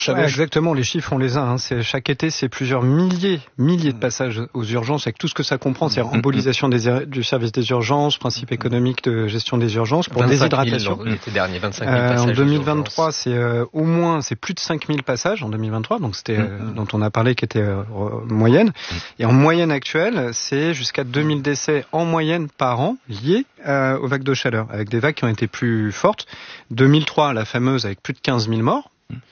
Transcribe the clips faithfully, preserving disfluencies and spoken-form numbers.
Ouais, exactement, les chiffres on les a. Hein. C'est, chaque été, c'est plusieurs milliers, milliers de passages aux urgences avec tout ce que ça comprend, c'est-à-dire embolisation des, du service des urgences, principe économique de gestion des urgences pour déshydratation. L'été dernier, vingt-cinq mille euh, passages. En deux mille vingt-trois, c'est euh, au moins, c'est plus de cinq mille passages en deux mille vingt-trois, donc c'était euh, mm-hmm. dont on a parlé qui était euh, moyenne. Et en moyenne actuelle, c'est jusqu'à deux mille décès en moyenne par an liés euh, aux vagues de chaleur, avec des vagues qui ont été plus fortes. deux mille trois, la fameuse avec plus de quinze mille morts.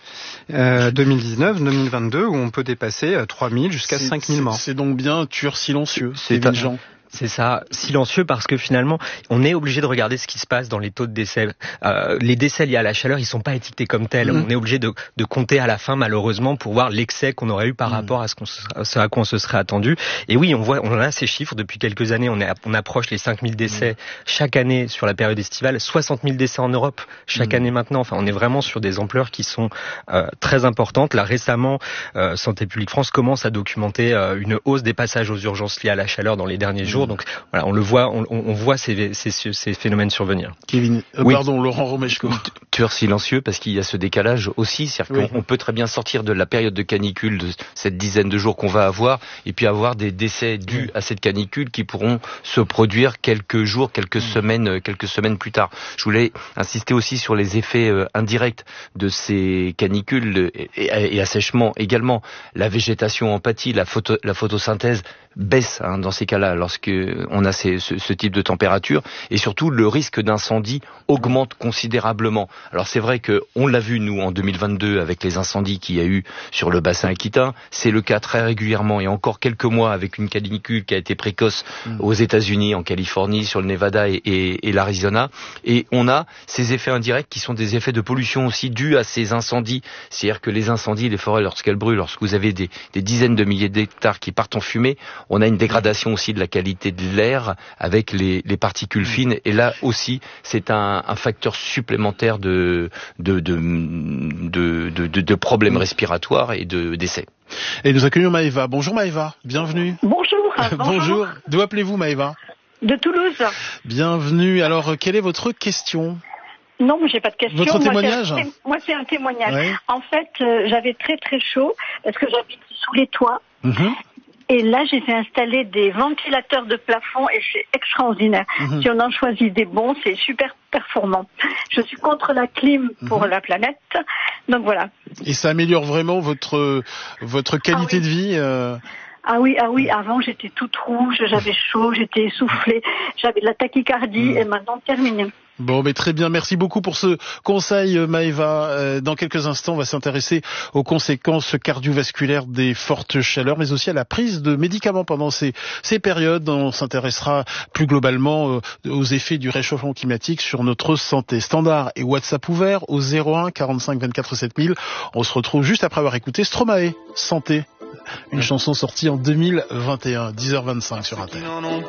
Euh, deux mille dix-neuf, deux mille vingt-deux, où on peut dépasser euh, trois mille jusqu'à c'est, cinq mille morts. C'est donc bien tueur silencieux. C'est un gens. C'est ça, silencieux, parce que finalement, on est obligé de regarder ce qui se passe dans les taux de décès. Euh, les décès liés à la chaleur, ils sont pas étiquetés comme tels. Mmh. On est obligé de, de compter à la fin, malheureusement, pour voir l'excès qu'on aurait eu par mmh. rapport à ce, qu'on, ce à quoi on se serait attendu. Et oui, on voit, on a ces chiffres depuis quelques années. On, est, on approche les cinq mille décès mmh. chaque année sur la période estivale, soixante mille décès en Europe chaque mmh. année maintenant. Enfin, on est vraiment sur des ampleurs qui sont euh, très importantes. Là, récemment, euh, Santé publique France commence à documenter euh, une hausse des passages aux urgences liés à la chaleur dans les derniers mmh. jours. Donc voilà, on le voit, on, on voit ces, ces, ces phénomènes survenir. Kevin, euh, oui. pardon, Laurent Romeshko. Tueur silencieux parce qu'il y a ce décalage aussi, c'est-à-dire oui. qu'on on peut très bien sortir de la période de canicule de cette dizaine de jours qu'on va avoir et puis avoir des décès dus oui. à cette canicule qui pourront se produire quelques jours, quelques oui. semaines, quelques semaines plus tard. Je voulais insister aussi sur les effets euh, indirects de ces canicules et, et, et assèchements également. La végétation en pâtit, la, photo, la photosynthèse baisse hein, dans ces cas-là lorsque on a ces, ce, ce type de température et surtout le risque d'incendie augmente considérablement. Alors c'est vrai que on l'a vu nous en deux mille vingt-deux avec les incendies qu'il y a eu sur le bassin aquitain, c'est le cas très régulièrement et encore quelques mois avec une canicule qui a été précoce mmh. aux États-Unis, en Californie, sur le Nevada et, et, et l'Arizona et on a ces effets indirects qui sont des effets de pollution aussi dus à ces incendies, c'est-à-dire que les incendies, les forêts lorsqu'elles brûlent, lorsque vous avez des, des dizaines de milliers d'hectares qui partent en fumée, on a une dégradation aussi de la qualité de l'air avec les, les particules fines. Et là aussi, c'est un, un facteur supplémentaire de, de, de, de, de, de, de problèmes respiratoires et de décès. Et nous accueillons Maëva. Bonjour Maëva, bienvenue. Bonjour. Bonjour. D'où appelez-vous Maëva? De Toulouse. Bienvenue. Alors, quelle est votre question? Non, mais j'ai pas de question. Votre témoignage? Moi, c'est un, moi, c'est un témoignage. Ouais. En fait, euh, j'avais très très chaud parce que j'habite sous les toits. Mm-hmm. Et là, j'ai fait installer des ventilateurs de plafond et c'est extraordinaire. Mmh. Si on en choisit des bons, c'est super performant. Je suis contre la clim pour mmh. la planète. Donc voilà. Et ça améliore vraiment votre, votre qualité ah oui. de vie euh... Ah oui, ah oui, avant j'étais toute rouge, j'avais chaud, j'étais essoufflée, j'avais de la tachycardie mmh. et maintenant terminé. Bon, mais très bien. Merci beaucoup pour ce conseil, Maëva. Dans quelques instants, on va s'intéresser aux conséquences cardiovasculaires des fortes chaleurs, mais aussi à la prise de médicaments pendant ces, ces périodes. On s'intéressera plus globalement aux effets du réchauffement climatique sur notre santé. Standard et WhatsApp ouvert au zéro un quarante-cinq vingt-quatre sept mille. On se retrouve juste après avoir écouté Stromae, Santé. Une chanson sortie en deux mille vingt et un, dix heures vingt-cinq sur Inter.